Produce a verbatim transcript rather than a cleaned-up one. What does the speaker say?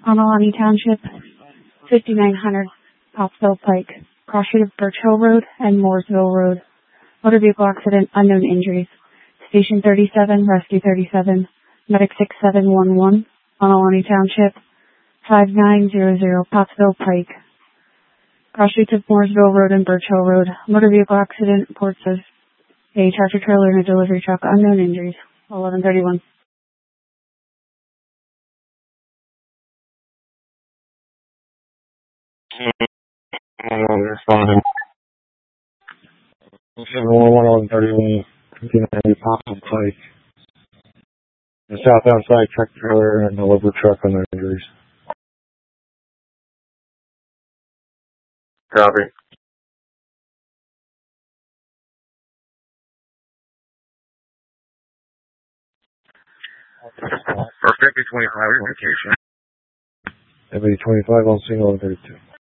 Onalani Township, fifty-nine hundred Pottsville Pike, cross street of Birch Hill Road and Mooresville Road. Motor vehicle accident, unknown injuries. Station thirty-seven, Rescue thirty-seven, Medic six seven one one, Onalani Township, five nine zero zero Pottsville Pike, cross streets of Mooresville Road and Birch Hill Road. Motor vehicle accident, reports of a tractor trailer and a delivery truck, unknown injuries. eleven thirty-one. Uh, responding. seven one one eleven thirty-one, fifteen ninety Pottsville Pike. The southbound side tractor trailer and a delivery truck on their injuries. Copy. For fifty twenty-five, location. fifty twenty-five on single and thirty-two.